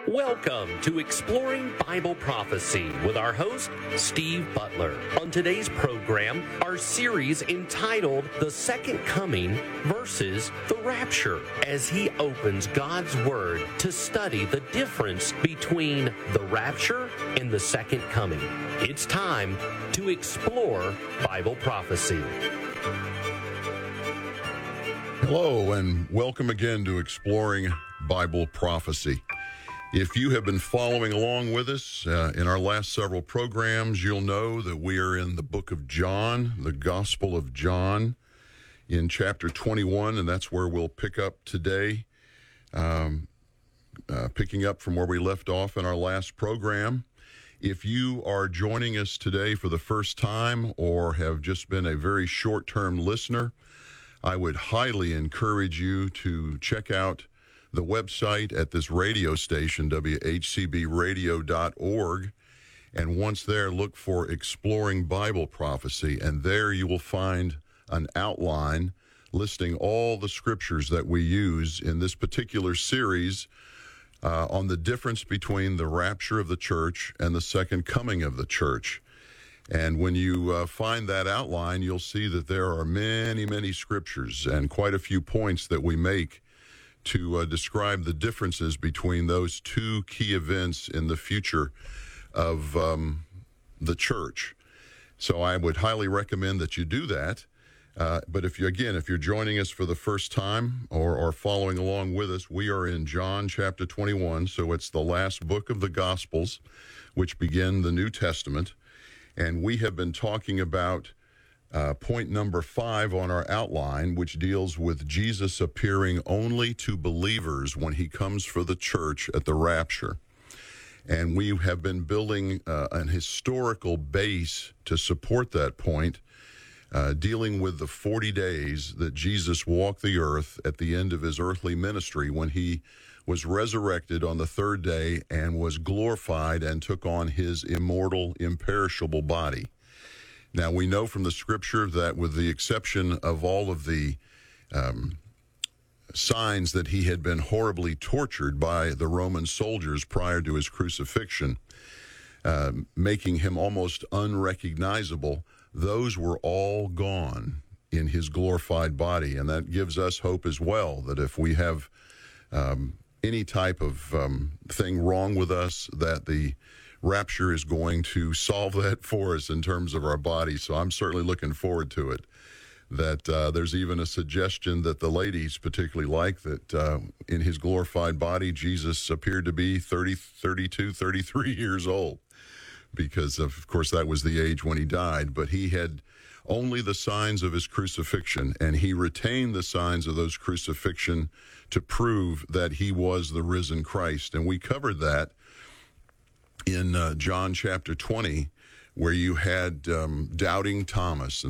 Welcome to Exploring Bible Prophecy with our host, Steve Butler. On today's program, our series entitled The Second Coming versus the Rapture, as he opens God's Word to study the difference between the rapture and the second coming. It's time to explore Bible prophecy. Hello, and welcome again to Exploring Bible Prophecy. If you have been following along with us in our last several programs, you'll know that we are in the book of John, the Gospel of John, in chapter 21, and that's where we'll pick up today, picking up from where we left off in our last program. If you are joining us today for the first time or have just been a very short-term listener, I would highly encourage you to check out the website at this radio station, whcbradio.org, and once there, look for Exploring Bible Prophecy, and there you will find an outline listing all the scriptures that we use in this particular series on the difference between the rapture of the church and the second coming of the church. And when you find that outline, you'll see that there are many, many scriptures and quite a few points that we make to describe the differences between those two key events in the future of the church. So I would highly recommend that you do that. But if you're joining us for the first time or following along with us, we are in John chapter 21. So it's the last book of the Gospels, which begin the New Testament. And we have been talking about point number 5 on our outline, which deals with Jesus appearing only to believers when he comes for the church at the rapture. And we have been building an historical base to support that point, dealing with the 40 days that Jesus walked the earth at the end of his earthly ministry when he was resurrected on the third day and was glorified and took on his immortal, imperishable body. Now, we know from the scripture that with the exception of all of the signs that he had been horribly tortured by the Roman soldiers prior to his crucifixion, making him almost unrecognizable, those were all gone in his glorified body. And that gives us hope as well, that if we have any type of thing wrong with us, that the rapture is going to solve that for us in terms of our body. So I'm certainly looking forward to it. That there's even a suggestion that the ladies particularly like, that in his glorified body, Jesus appeared to be 30, 32, 33 years old, because of course that was the age when he died. But he had only the signs of his crucifixion, and he retained the signs of those crucifixion to prove that he was the risen Christ. And we covered that in John chapter 20, where you had doubting Thomas.